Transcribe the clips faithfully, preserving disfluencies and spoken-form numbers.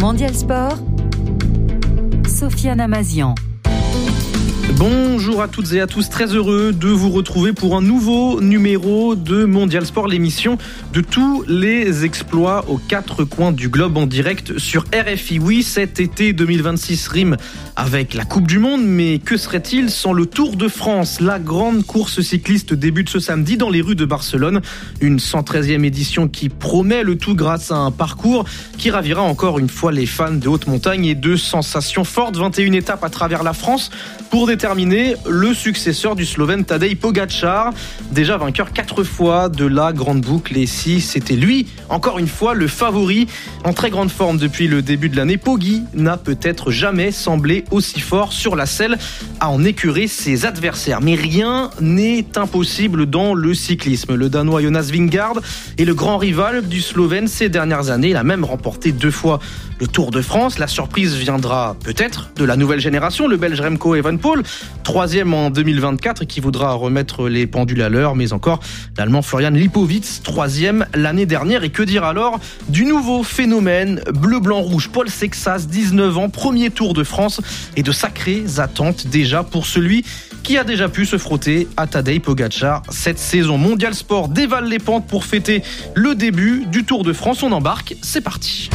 Mondial Sport, Sofiane Amazian. Bonjour à toutes et à tous, très heureux de vous retrouver pour un nouveau numéro de Mondial Sport, l'émission de tous les exploits aux quatre coins du globe en direct sur R F I. Oui, cet été deux mille vingt-six rime avec la Coupe du Monde, mais que serait-il sans le Tour de France? La grande course cycliste débute ce samedi dans les rues de Barcelone, une cent treizième édition qui promet le tout grâce à un parcours qui ravira encore une fois les fans de haute montagne et de sensations fortes. vingt et une étapes à travers la France pour déterminer le successeur du Slovène Tadej Pogačar, déjà vainqueur quatre fois de la grande boucle. Et si c'était lui, encore une fois, le favori en très grande forme depuis le début de l'année, Poggi n'a peut-être jamais semblé aussi fort sur la selle à en écurer ses adversaires. Mais rien n'est impossible dans le cyclisme. Le Danois Jonas Vingegaard est le grand rival du Slovène ces dernières années. Il a même remporté deux fois le Tour de France. La surprise viendra peut-être de la nouvelle génération, le Belge Remco Evenepoel, troisième en deux mille vingt-quatre, qui voudra remettre les pendules à l'heure, mais encore l'Allemand Florian Lipowitz, troisième l'année dernière. Et que dire alors du nouveau phénomène bleu-blanc-rouge, Paul Sexas, dix-neuf ans, premier Tour de France, et de sacrées attentes déjà pour celui qui a déjà pu se frotter à Tadej Pogačar cette saison. Mondial Sport dévale les pentes pour fêter le début du Tour de France. On embarque, c'est parti.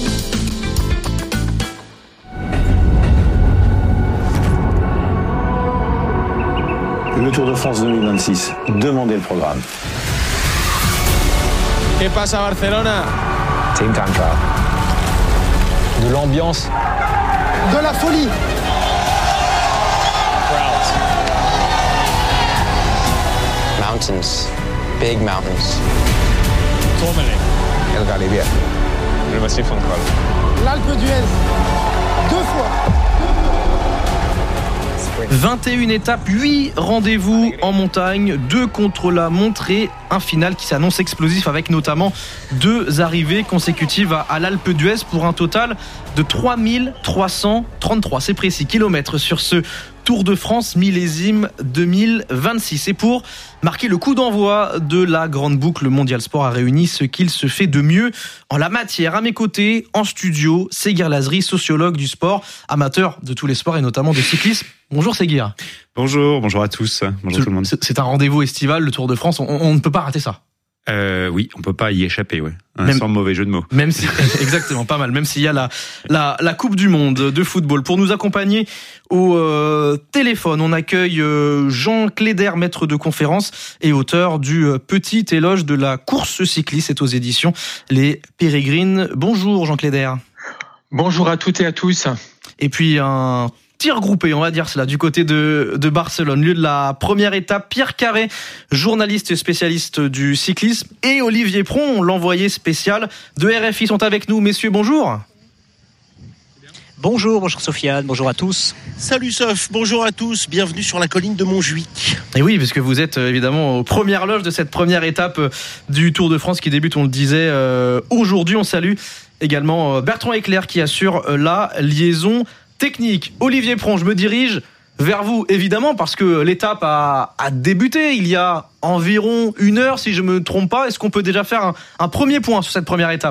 Le Tour de France deux mille vingt-six, demandez le programme. ¿Qué pasa Barcelona? Team Time Trial. De l'ambiance. De la folie. Crowds. Mountains. Big mountains. Tourmalet. El Galibier. Le massif central. L'Alpe d'Huez. Deux fois. vingt et une étapes, huit rendez-vous en montagne, deux contre la montre et un final qui s'annonce explosif avec notamment deux arrivées consécutives à, à l'Alpe d'Huez pour un total de trois mille trois cent trente-trois, c'est précis, kilomètres sur ce Tour de France millésime deux mille vingt-six. Et pour marquer le coup d'envoi de la grande boucle, Mondial Sport a réuni ce qu'il se fait de mieux en la matière. À mes côtés, en studio, Seguir Lazri, sociologue du sport, amateur de tous les sports et notamment de cyclisme. Bonjour Seguir. Bonjour, bonjour à tous. Bonjour tout le monde. C'est un rendez-vous estival, le Tour de France. On, on ne peut pas rater ça. Euh, oui, on peut pas y échapper, ouais. Hein, même, sans mauvais jeu de mots. Même si, exactement, pas mal. Même s'il y a la, la, la Coupe du Monde de football. Pour nous accompagner au euh, téléphone, on accueille euh, Jean Cléder, maître de conférence et auteur du euh, Petit éloge de la course cycliste. C'est aux éditions Les Pérégrines. Bonjour Jean Cléder. Bonjour à toutes et à tous. Et puis un tir groupé, on va dire cela, du côté de, de Barcelone. Lieu de la première étape, Pierre Carré, journaliste et spécialiste du cyclisme, et Olivier Pron, l'envoyé spécial de R F I, sont avec nous. Messieurs, bonjour. Bonjour, bonjour Sofiane, bonjour à tous. Salut Sof, bonjour à tous, bienvenue sur la colline de Montjuic. Et oui, parce que vous êtes évidemment aux premières loges de cette première étape du Tour de France qui débute, on le disait, euh, aujourd'hui. On salue également Bertrand Eclair qui assure la liaison technique. Olivier Pron, je me dirige vers vous, évidemment, parce que l'étape a, a débuté il y a environ une heure, si je ne me trompe pas. Est-ce qu'on peut déjà faire un, un premier point sur cette première étape ?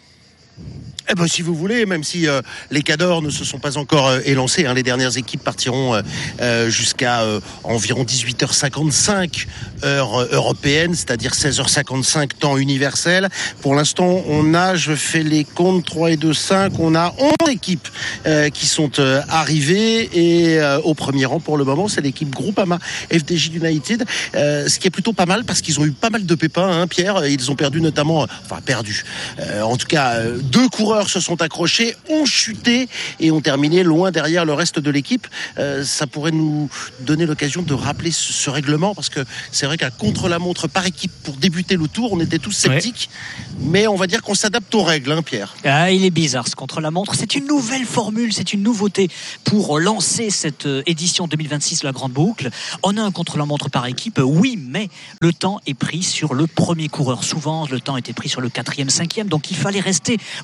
Eh ben, si vous voulez, même si euh, les cadors ne se sont pas encore euh, élancés, hein, les dernières équipes partiront euh, euh, jusqu'à euh, environ dix-huit heures cinquante-cinq heure euh, européenne, c'est-à-dire seize heures cinquante-cinq temps universel. Pour l'instant, on a, je fais les comptes, trois et deux, cinq, on a onze équipes euh, qui sont euh, arrivées et euh, au premier rang pour le moment, c'est l'équipe Groupama F D J United, euh, ce qui est plutôt pas mal parce qu'ils ont eu pas mal de pépins, hein, Pierre. Ils ont perdu notamment, enfin perdu, euh, en tout cas euh, deux coureurs se sont accrochés, ont chuté et ont terminé loin derrière le reste de l'équipe. Euh, ça pourrait nous donner l'occasion de rappeler ce, ce règlement parce que c'est vrai qu'à contre-la-montre par équipe pour débuter le tour, on était tous sceptiques, ouais. Mais on va dire qu'on s'adapte aux règles, hein, Pierre. Ah, il est bizarre ce contre-la-montre. C'est une nouvelle formule, c'est une nouveauté pour lancer cette édition deux mille vingt-six de la Grande Boucle. On a un contre-la-montre par équipe, oui, mais le temps est pris sur le premier coureur. Souvent, le temps était pris sur le quatrième, cinquième, donc il fallait rester groupé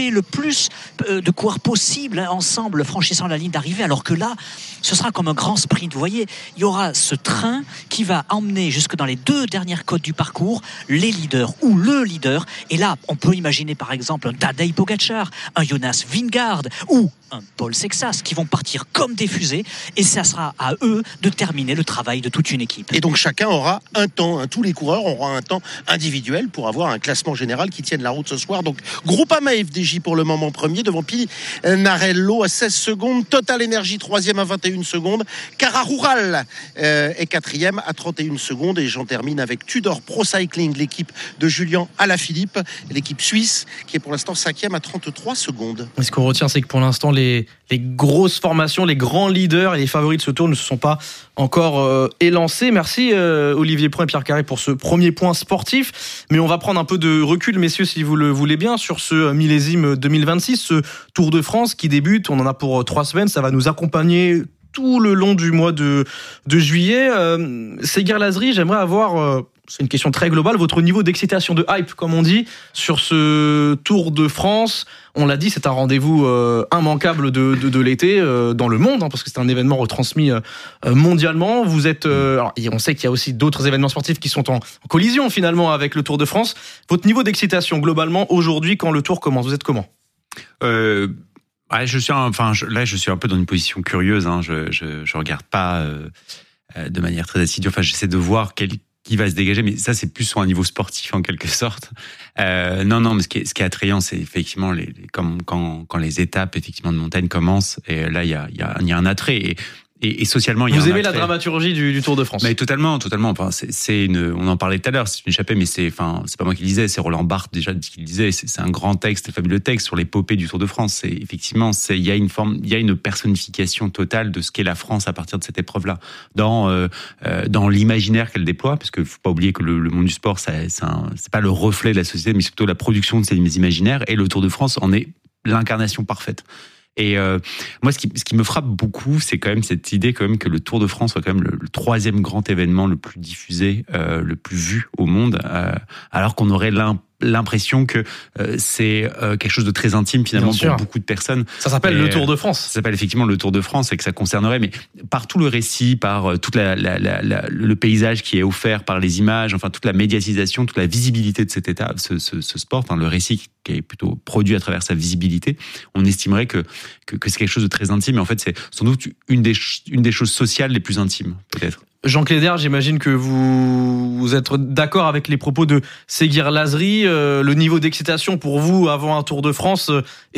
regrouper le plus de coureurs possible hein, ensemble, franchissant la ligne d'arrivée, alors que là, ce sera comme un grand sprint. Vous voyez, il y aura ce train qui va emmener jusque dans les deux dernières côtes du parcours les leaders ou le leader. Et là, on peut imaginer par exemple un Tadej Pogačar, un Jonas Vingegaard ou un Paul Sexas qui vont partir comme des fusées, et ça sera à eux de terminer le travail de toute une équipe. Et donc chacun aura un temps, hein, tous les coureurs auront un temps individuel pour avoir un classement général qui tienne la route ce soir. Donc Groupama F D J pour le moment premier devant Pinarello à seize secondes, Total Energy troisième à vingt et une secondes, Cara Rural euh, est quatrième à trente et une secondes, et j'en termine avec Tudor Pro Cycling, l'équipe de Julian Alaphilippe, l'équipe suisse qui est pour l'instant cinquième à trente-trois secondes. Ce qu'on retient, c'est que pour l'instant les, les grosses formations, les grands leaders et les favoris de ce tour ne se sont pas encore euh, élancés. Merci euh, Olivier Prou et Pierre Carré pour ce premier point sportif, mais on va prendre un peu de recul, messieurs, si vous le voulez bien, sur ce millésime deux mille vingt-six, ce Tour de France qui débute. On en a pour trois semaines, ça va nous accompagner tout le long du mois de, de juillet. Euh, Seguir Lazri, j'aimerais avoir, euh, c'est une question très globale, votre niveau d'excitation, de hype, comme on dit, sur ce Tour de France. On l'a dit, c'est un rendez-vous euh, immanquable de, de, de l'été euh, dans le monde, hein, parce que c'est un événement retransmis euh, mondialement. Vous êtes, euh, alors, on sait qu'il y a aussi d'autres événements sportifs qui sont en, en collision finalement avec le Tour de France. Votre niveau d'excitation globalement aujourd'hui, quand le Tour commence, vous êtes comment ? euh... Ouais, je suis un, enfin je, là je suis un peu dans une position curieuse. Hein. Je, je je regarde pas euh, de manière très assidue. Enfin, j'essaie de voir quel qui va se dégager, mais ça c'est plus sur un niveau sportif en quelque sorte. Euh, non, non, mais ce qui est, ce qui est attrayant, c'est effectivement les, les comme quand quand les étapes effectivement de montagne commencent. Et là, il y a il y a il y a un attrait. Et, Et, et socialement, il y a Vous un aimez attrait. La dramaturgie du, du Tour de France ? Mais totalement, totalement. Enfin, c'est, c'est une, on en parlait tout à l'heure, c'est une échappée, mais c'est, enfin, c'est pas moi qui le disais, c'est Roland Barthes déjà qui le disait. C'est, c'est un grand texte, un fabuleux texte sur l'épopée du Tour de France. C'est effectivement, c'est, il y a une forme, il y a une personnification totale de ce qu'est la France à partir de cette épreuve-là, dans euh, dans l'imaginaire qu'elle déploie, parce que faut pas oublier que le, le monde du sport, ça, c'est, un, c'est pas le reflet de la société, mais c'est plutôt la production de ces imaginaires. Et le Tour de France en est l'incarnation parfaite. Et euh, moi, ce qui, ce qui me frappe beaucoup, c'est quand même cette idée quand même que le Tour de France soit quand même le, le troisième grand événement le plus diffusé, euh, le plus vu au monde, euh, alors qu'on aurait l'impression l'impression que euh, c'est euh, quelque chose de très intime finalement pour beaucoup de personnes. Ça s'appelle et, le Tour de France. Ça s'appelle effectivement le Tour de France et que ça concernerait, mais par tout le récit, par euh, toute la, la, la, la, le paysage qui est offert par les images, enfin toute la médiatisation, toute la visibilité de cette étape, ce, ce, ce sport, enfin le récit qui est plutôt produit à travers sa visibilité, on estimerait que, que, que c'est quelque chose de très intime. Et en fait, c'est sans doute une des, une des choses sociales les plus intimes, peut-être. Jean Cléder, j'imagine que vous, vous êtes d'accord avec les propos de Seguir Lazri. Euh, le niveau d'excitation pour vous avant un Tour de France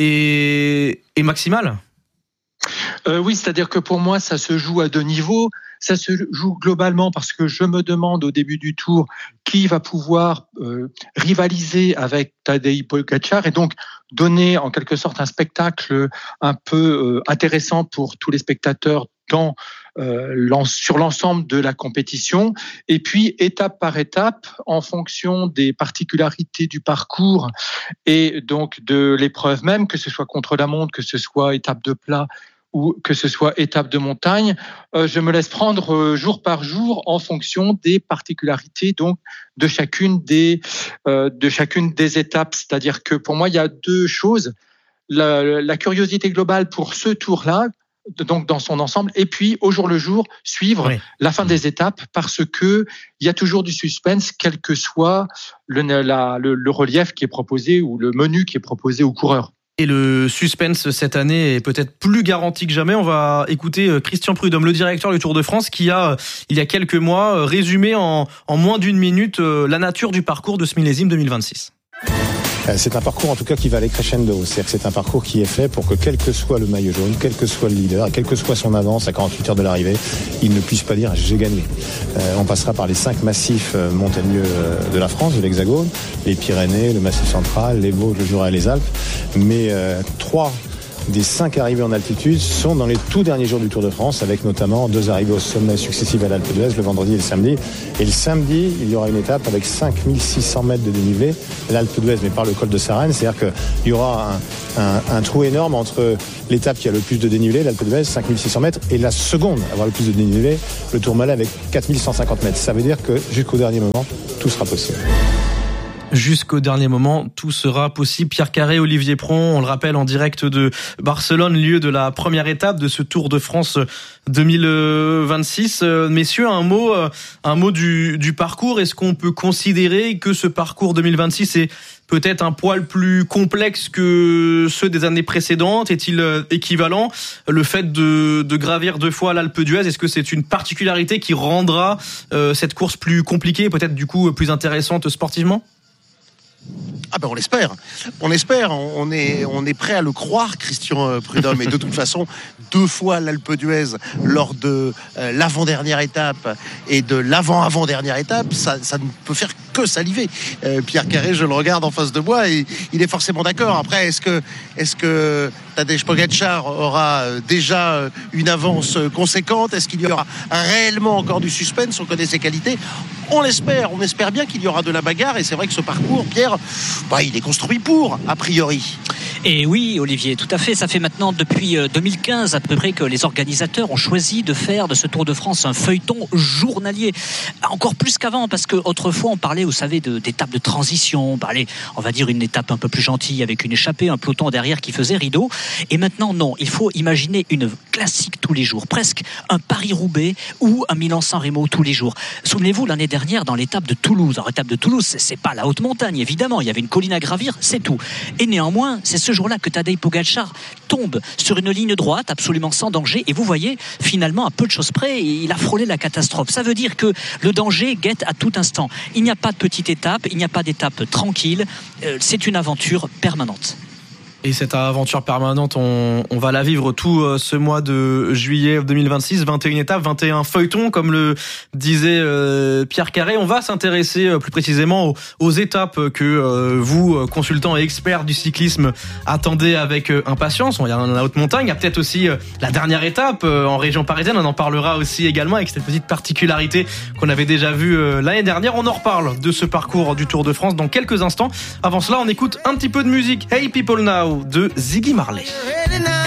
est, est maximal ? euh, Oui, c'est-à-dire que pour moi, ça se joue à deux niveaux. Ça se joue globalement parce que je me demande au début du Tour qui va pouvoir euh, rivaliser avec Tadej Pogačar et donc donner en quelque sorte un spectacle un peu euh, intéressant pour tous les spectateurs dans Euh, sur l'ensemble de la compétition, et puis étape par étape, en fonction des particularités du parcours et donc de l'épreuve même, que ce soit contre-la-montre, que ce soit étape de plat ou que ce soit étape de montagne, euh, je me laisse prendre euh, jour par jour en fonction des particularités donc de chacune des euh, de chacune des étapes. C'est-à-dire que pour moi, il y a deux choses. La, la curiosité globale pour ce tour-là, donc dans son ensemble, et puis au jour le jour suivre oui. la fin des étapes, parce que il y a toujours du suspense, quel que soit le, la, le, le relief qui est proposé ou le menu qui est proposé aux coureurs. Et le suspense cette année est peut-être plus garanti que jamais. On va écouter Christian Prudhomme, le directeur du Tour de France, qui a, il y a quelques mois, résumé en, en moins d'une minute la nature du parcours de ce millésime deux mille vingt-six. C'est un parcours en tout cas qui va aller crescendo. C'est-à-dire que c'est un parcours qui est fait pour que quel que soit le maillot jaune, quel que soit le leader, quelle que soit son avance à quarante-huit heures de l'arrivée, il ne puisse pas dire j'ai gagné. Euh, on passera par les cinq massifs montagneux de la France, de l'Hexagone, les Pyrénées, le Massif central, les Vosges, le Jura et les Alpes. Mais euh, trois des cinq arrivées en altitude sont dans les tout derniers jours du Tour de France, avec notamment deux arrivées au sommet successifs à l'Alpe d'Huez, le vendredi et le samedi. Et le samedi, il y aura une étape avec cinq mille six cents mètres de dénivelé, l'Alpe d'Huez, mais par le col de Sarenne. C'est-à-dire qu'il y aura un, un, un trou énorme entre l'étape qui a le plus de dénivelé, l'Alpe d'Huez, cinq mille six cents mètres, et la seconde à avoir le plus de dénivelé, le Tourmalet, avec quatre mille cent cinquante mètres. Ça veut dire que jusqu'au dernier moment, tout sera possible. Jusqu'au dernier moment, tout sera possible. Pierre Carré, Olivier Pron, on le rappelle, en direct de Barcelone, lieu de la première étape de ce Tour de France deux mille vingt-six. Messieurs, un mot, un mot du, du parcours. Est-ce qu'on peut considérer que ce parcours deux mille vingt-six est peut-être un poil plus complexe que ceux des années précédentes? Est-il équivalent? Le fait de, de gravir deux fois l'Alpe d'Huez, est-ce que c'est une particularité qui rendra euh, cette course plus compliquée, peut-être du coup plus intéressante sportivement? Ah ben on l'espère, on espère, on est, on est prêt à le croire, Christian Prudhomme. Et de toute façon, deux fois l'Alpe d'Huez lors de euh, l'avant-dernière étape et de l'avant-avant-dernière étape, ça, ça ne peut faire que saliver. Euh, Pierre Carré, je le regarde en face de moi et il est forcément d'accord. Après, est-ce que, est-ce que Tadej Pogačar aura déjà une avance conséquente? Est-ce qu'il y aura réellement encore du suspense? On connaît ses qualités. On l'espère, on espère bien qu'il y aura de la bagarre. Et c'est vrai que ce parcours, Pierre, bah, il est construit pour, a priori. Et oui, Olivier, tout à fait. Ça fait maintenant depuis deux mille quinze à peu près que les organisateurs ont choisi de faire de ce Tour de France un feuilleton journalier. Encore plus qu'avant, parce qu'autrefois on parlait, vous savez, de, d'étapes de transition. On parlait, on va dire, une étape un peu plus gentille avec une échappée, un peloton derrière qui faisait rideau. Et maintenant, non, il faut imaginer une classique tous les jours, presque un Paris-Roubaix ou un Milan-San Remo tous les jours. Souvenez-vous, l'année dernière, dans l'étape de Toulouse. Alors, l'étape de Toulouse, c'est, c'est pas la haute montagne, évidemment. Il y avait une colline à gravir, c'est tout. Et néanmoins, c'est ce jour-là que Tadej Pogačar tombe sur une ligne droite, absolument sans danger. Et vous voyez, finalement, à peu de choses près, il a frôlé la catastrophe. Ça veut dire que le danger guette à tout instant. Il n'y a pas de petite étape, il n'y a pas d'étape tranquille. Euh, c'est une aventure permanente. Et cette aventure permanente, on, on va la vivre tout euh, ce mois de juillet deux mille vingt-six, vingt et une étapes, vingt et un feuilletons, comme le disait euh, Pierre Carré. On va s'intéresser euh, plus précisément aux, aux étapes que euh, vous, consultants et experts du cyclisme, attendez avec euh, impatience. Il y a la haute montagne, il y a peut-être aussi euh, la dernière étape euh, en région parisienne. On en parlera aussi également avec cette petite particularité qu'on avait déjà vue euh, l'année dernière. On en reparle de ce parcours du Tour de France dans quelques instants. Avant cela, on écoute un petit peu de musique. Hey People Now de Ziggy Marley.